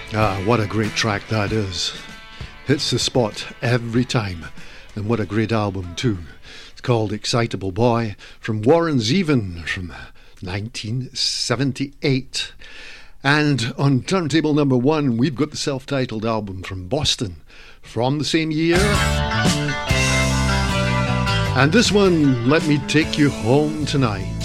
Ah, what a great track that is. Hits the spot every time. And what a great album too. It's called Excitable Boy from Warren Zevon from 1978. And on turntable number 1, we've got the self-titled album from Boston from the same year. And this one, Let Me Take You Home Tonight.